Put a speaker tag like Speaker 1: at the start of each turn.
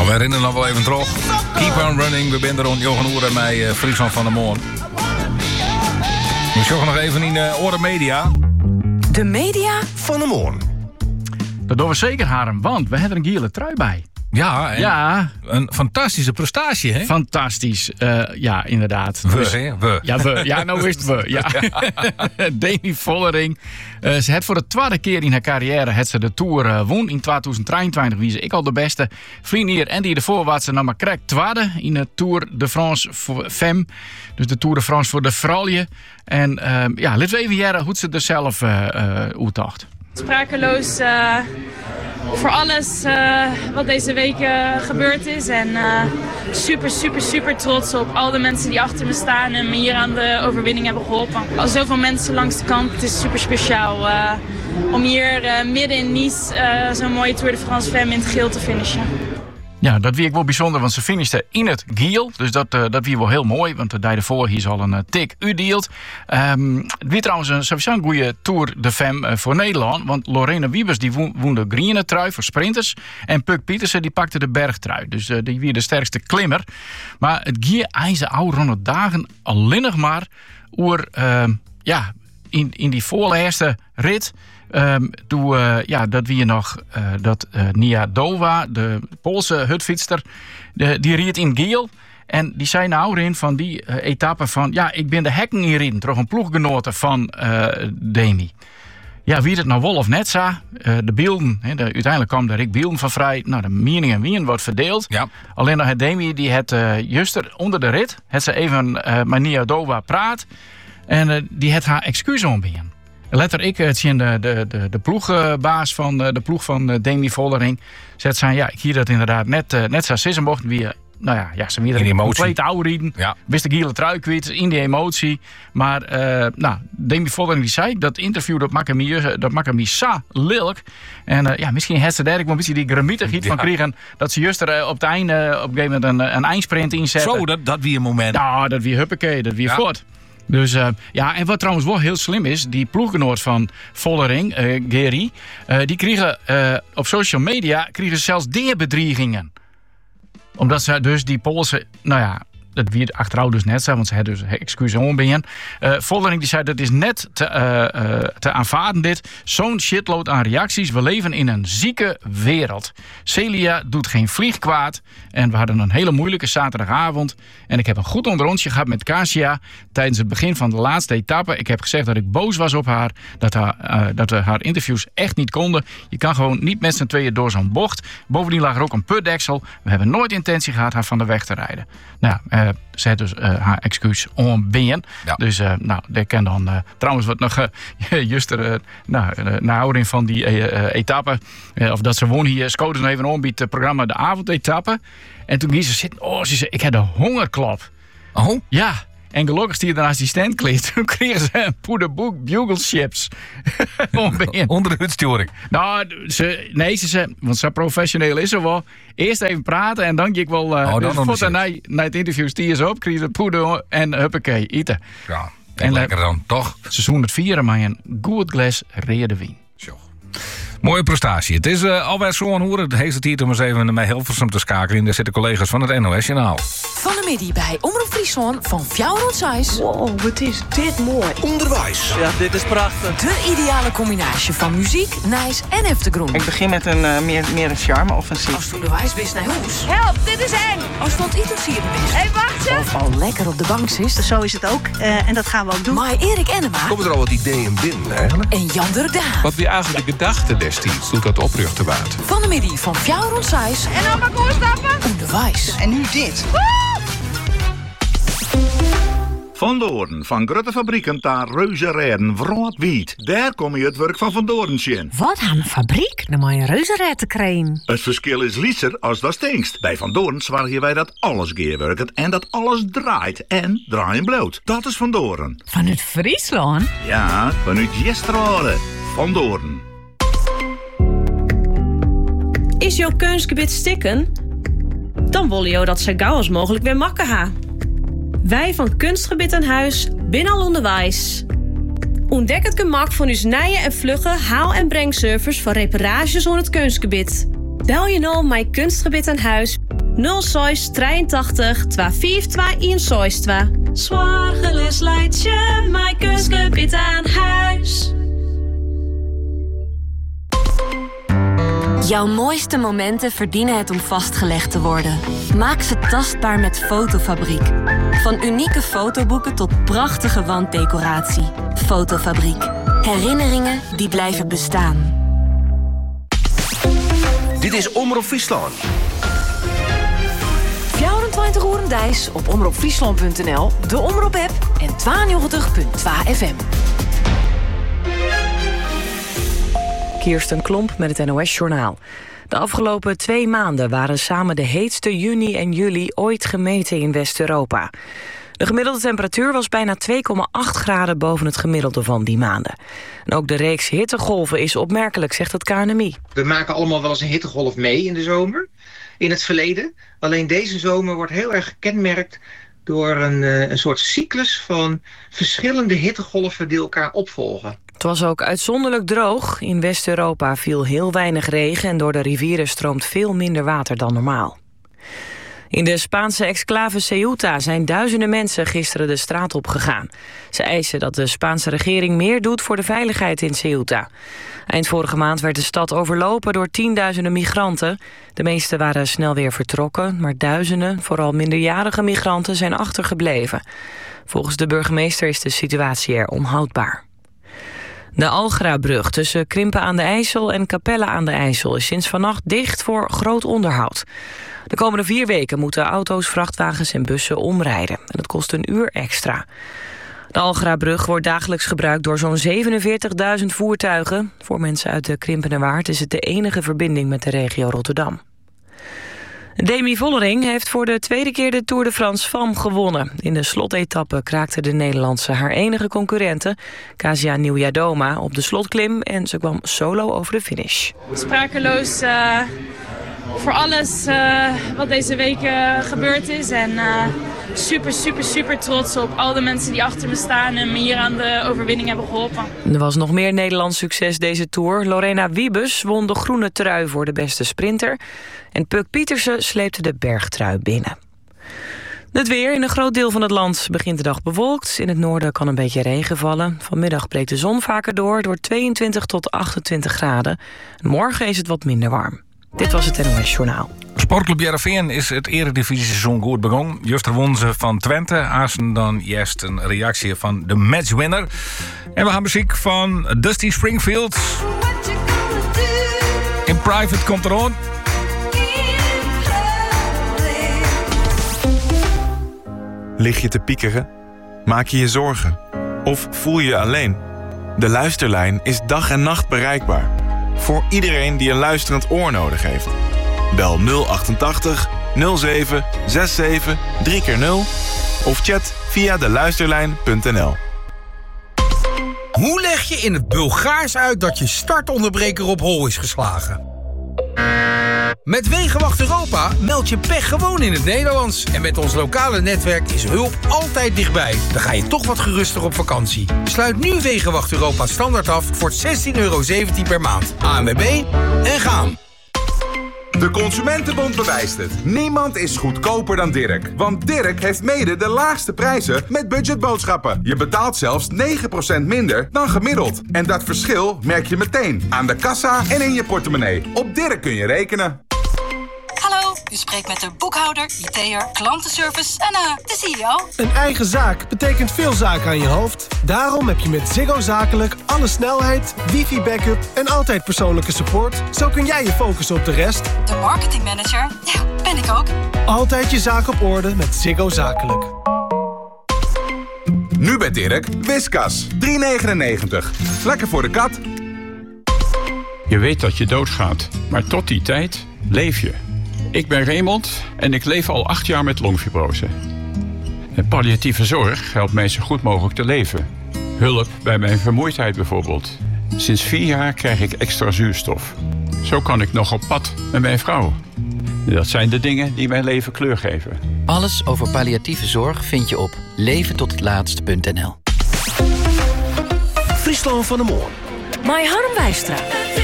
Speaker 1: Nou, we herinneren nog wel even terug. Keep on running. We zijn er rond Johan Oer en mij, Friesland van der Moon. We zoeken nog even in Orde Media.
Speaker 2: De media
Speaker 3: van der Moon.
Speaker 4: Dat doen we zeker, Harm, want we hebben er een gele trui bij.
Speaker 1: Ja, en
Speaker 4: Ja,
Speaker 1: een fantastische prestatie, hè?
Speaker 4: fantastisch. Ja, inderdaad.
Speaker 1: We, hè? We.
Speaker 4: Ja, we. Ja, nou is het we. Ja. Demi Vollering. Ze had voor de tweede keer in haar carrière het ze de Tour won. In 2023 wie ze ik al de beste. Vriend hier en die ervoor was ze nou maar correct tweede in de Tour de France voor Femme. Dus de Tour de France voor de vrouwje. En ja, laten we even jaren hoe ze er zelf uitdacht.
Speaker 5: Sprakeloos voor alles wat deze week gebeurd is. En super trots op al de mensen die achter me staan en me hier aan de overwinning hebben geholpen. Al zoveel mensen langs de kant, het is super speciaal om hier midden in Nice zo'n mooie Tour de France Femme in het geel te finishen.
Speaker 4: Ja, dat wie ik wel bijzonder, want ze finishte in het Giel. Dus dat wie wel heel mooi, want de dag ervoor hier al een tik u-dealt. Het wie trouwens sowieso een goede Tour de Femme voor Nederland. Want Lorena Wiebes die won de groene trui voor sprinters. En Puk Pietersen die pakte de bergtrui. Dus die wie de sterkste klimmer. Maar het Giel eisen oude 100 dagen alleen nog maar oer, ja, in die voorlaatste rit. Dat wie je nog dat Nia Dova, de Poolse hutfietster, die reed in Giel. En die zei nou in van die etappe van, ja, ik ben de hekken hierin, toch een ploeggenote van Demi. Ja, wie het nou wel of net zo, de beelden, uiteindelijk kwam er Rick Beelden van vrij. Nou, de meningen wie wordt verdeeld.
Speaker 1: Ja.
Speaker 4: Alleen nog het Demi, die het juster onder de rit, het ze even met Nia Dova praat. En die het haar excuus aanbieden. Letter ik het zien de ploegbaas van de ploeg van Demi Vollering. Zet zijn, ja, ik hier dat inderdaad net zo sissen mocht wie. Nou ja, ze weer een compleet oude rieden. Ja. Wist de giele trui kwijt in die emotie. Maar Demi Vollering die zei dat interview dat maakt me zo lelijk. En ja, misschien heeft ze daar ook een beetje die gramietig iets van kregen. Dat ze juist er op het einde op een gegeven moment een eindsprint inzetten.
Speaker 1: Zo, dat wie een moment.
Speaker 4: Nou, dat wie huppakee, dat wie voort. Dus ja, en wat trouwens wel heel slim is, die ploeggenoot van Vollering, Geri, die kregen op social media zelfs deerbedreigingen. Omdat ze dus die Poolse, nou ja, dat wie achterhoud dus net zo, want ze hadden dus excuses aanbieden. Vollering die zei dat is net te aanvaarden dit. Zo'n shitload aan reacties. We leven in een zieke wereld. Celia doet geen vlieg kwaad. En we hadden een hele moeilijke zaterdagavond. En ik heb een goed onderontje gehad met Kasia tijdens het begin van de laatste etappe. Ik heb gezegd dat ik boos was op haar. Dat we haar interviews echt niet konden. Je kan gewoon niet met z'n tweeën door zo'n bocht. Bovendien lag er ook een putdeksel. We hebben nooit intentie gehad haar van de weg te rijden. Nou, ze heeft dus haar excuus onbeen. Ja. Dus nou, daar kan dan trouwens wat nog juster na houding van die etappe. Of dat ze won hier, scoorde ze even aanbiedt het programma de avondetappe. En toen ging ze zitten. Oh, ze zei, ik had een hongerklap.
Speaker 1: Oh?
Speaker 4: Ja. En gelukkig stier dan assistent kleed. Toen kregen ze een poederboek bugle chips.
Speaker 1: Onder de hutsturing.
Speaker 4: Nou, ze zei, want zo professioneel is ze wel. Eerst even praten en dan ging ik wel. Na het interview stier ze op, kreeg ze poeder en huppakee, eten.
Speaker 1: Ja, en lekker dan, toch?
Speaker 4: Seizoen het vieren, maar een goed glas rode wien.
Speaker 1: Zo. Mooie prestatie. Het is alweer zo'n hoer. Het heeft het hier om eens even met Hilversum te schakelen. Daar zitten collega's van het NOS Journaal.
Speaker 2: Van de middag bij Omroep Friesland van Fjouwer.
Speaker 6: Wow, wat is dit mooi.
Speaker 3: Onderwijs.
Speaker 6: Ja, dit is prachtig.
Speaker 2: De ideale combinatie van muziek, nice en heftegroen.
Speaker 6: Ik begin met een meer een charme-offensief.
Speaker 2: Als het onderwijs best naar huis.
Speaker 5: Help, dit is eng!
Speaker 2: Als het iets hier best.
Speaker 5: Hé, wacht eens!
Speaker 2: Of al lekker op de bank zit.
Speaker 7: Zo is het ook. En dat gaan we ook doen.
Speaker 2: Maar Erik Ennema.
Speaker 3: Komen er al wat ideeën binnen eigenlijk?
Speaker 2: En Jan Daan.
Speaker 8: Wat wie eigenlijk de gedachte destijds doet dat oprichten waard.
Speaker 2: Van de middag van Fjouwer.
Speaker 5: En dan maar stappen.
Speaker 2: Onderwijs.
Speaker 7: En nu dit.
Speaker 9: Van Doorn, van grote fabrieken naar reuze rijden, wiet. Daar kom je het werk van Van Doorn zien.
Speaker 10: Wat aan een fabriek? Dan moet je een reuzenrijden te krijgen.
Speaker 9: Het verschil is lieser als dat stinkst. Bij Van Doorn zorgen wij dat alles geerwerkt en dat alles draait. En draaien bloot. Dat is Van Doorn.
Speaker 10: Vanuit Friesland?
Speaker 9: Ja, vanuit Jestrade. Van Doorn.
Speaker 11: Is jouw keusgebied stikken? Dan wil je dat zo gauw als mogelijk weer makken ha. Wij van Kunstgebied aan Huis binnen al onderwijs. Ontdek het gemak van uw nije en vlugge haal- en brengservice voor reparages aan het kunstgebied. Bel je nou mijn Kunstgebied aan Huis 06 83 242 162. Zorgeloos leidt je mijn kunstgebied aan huis.
Speaker 12: Jouw mooiste momenten verdienen het om vastgelegd te worden. Maak ze tastbaar met Fotofabriek. Van unieke fotoboeken tot prachtige wanddecoratie. Fotofabriek. Herinneringen die blijven bestaan.
Speaker 3: Dit is Omroep Friesland.
Speaker 2: 24 uur een dijs op omroepfriesland.nl, de Omroep-app en 92.2 FM.
Speaker 13: Kirsten Klomp met het NOS-journaal. De afgelopen 2 maanden waren samen de heetste juni en juli ooit gemeten in West-Europa. De gemiddelde temperatuur was bijna 2,8 graden boven het gemiddelde van die maanden. En ook de reeks hittegolven is opmerkelijk, zegt het KNMI.
Speaker 14: We maken allemaal wel eens een hittegolf mee in de zomer, in het verleden. Alleen deze zomer wordt heel erg gekenmerkt door een soort cyclus van verschillende hittegolven die elkaar opvolgen.
Speaker 13: Het was ook uitzonderlijk droog. In West-Europa viel heel weinig regen en door de rivieren stroomt veel minder water dan normaal. In de Spaanse exclave Ceuta zijn duizenden mensen gisteren de straat op gegaan. Ze eisen dat de Spaanse regering meer doet voor de veiligheid in Ceuta. Eind vorige maand werd de stad overlopen door tienduizenden migranten. De meeste waren snel weer vertrokken, maar duizenden, vooral minderjarige migranten, zijn achtergebleven. Volgens de burgemeester is de situatie er onhoudbaar. De Algrabrug tussen Krimpen aan de IJssel en Capelle aan de IJssel is sinds vannacht dicht voor groot onderhoud. De komende 4 weken moeten auto's, vrachtwagens en bussen omrijden. En dat kost een uur extra. De Algrabrug wordt dagelijks gebruikt door zo'n 47.000 voertuigen. Voor mensen uit de Krimpenerwaard is het de enige verbinding met de regio Rotterdam. Demi Vollering heeft voor de 2e keer de Tour de France Femme gewonnen. In de slotetappe kraakte de Nederlandse haar enige concurrente, Kasia Nieuwjadoma, op de slotklim en ze kwam solo over de finish.
Speaker 5: Sprakeloos voor alles wat deze week gebeurd is. En super trots op al de mensen die achter me staan en me hier aan de overwinning hebben geholpen.
Speaker 13: Er was nog meer Nederlands succes deze Tour. Lorena Wiebes won de groene trui voor de beste sprinter. En Puk Pietersen sleepte de bergtrui binnen. Het weer. In een groot deel van het land begint de dag bewolkt. In het noorden kan een beetje regen vallen. Vanmiddag breekt de zon vaker door 22 tot 28 graden. Morgen is het wat minder warm. Dit was het NOS Journaal.
Speaker 1: Sportclub Heerenveen is het eredivisie-seizoen goed begonnen. Juist won ze van Twente. Aasen dan juist een reactie van de matchwinner. En we gaan muziek van Dusty Springfield. In Private komt er aan.
Speaker 15: Lig je te piekeren? Maak je je zorgen? Of voel je je alleen? De Luisterlijn is dag en nacht bereikbaar. Voor iedereen die een luisterend oor nodig heeft. Bel 088 07 67 3x0 of chat via deluisterlijn.nl.
Speaker 16: Hoe leg je in het Bulgaars uit dat je startonderbreker op hol is geslagen? Met Wegenwacht Europa meld je pech gewoon in het Nederlands. En met ons lokale netwerk is hulp altijd dichtbij. Dan ga je toch wat geruster op vakantie. Sluit nu Wegenwacht Europa standaard af voor €16,17 per maand. ANWB en gaan.
Speaker 17: De Consumentenbond bewijst het. Niemand is goedkoper dan Dirk. Want Dirk heeft mede de laagste prijzen met budgetboodschappen. Je betaalt zelfs 9% minder dan gemiddeld. En dat verschil merk je meteen aan de kassa en in je portemonnee. Op Dirk kun je rekenen.
Speaker 18: Hallo, u spreekt met de boekhouder, IT'er, klantenservice en de CEO.
Speaker 19: Een eigen zaak betekent veel zaken aan je hoofd. Daarom heb je met Ziggo Zakelijk alle snelheid, wifi-backup en altijd persoonlijke support. Zo kun jij je focussen op de rest.
Speaker 18: De marketingmanager, ja, ben ik ook.
Speaker 19: Altijd je zaak op orde met Ziggo Zakelijk.
Speaker 17: Nu bij Dirk, Whiskas, €3,99. Lekker voor de kat.
Speaker 20: Je weet dat je doodgaat, maar tot die tijd leef je. Ik ben Raymond en ik leef al 8 jaar met longfibrose. En palliatieve zorg helpt mij zo goed mogelijk te leven. Hulp bij mijn vermoeidheid bijvoorbeeld. Sinds 4 jaar krijg ik extra zuurstof. Zo kan ik nog op pad met mijn vrouw. Dat zijn de dingen die mijn leven kleur geven.
Speaker 21: Alles over palliatieve zorg vind je op leventothetlaatst.nl.
Speaker 3: Friesland van de Moor.
Speaker 2: Mai Harm Wijstra.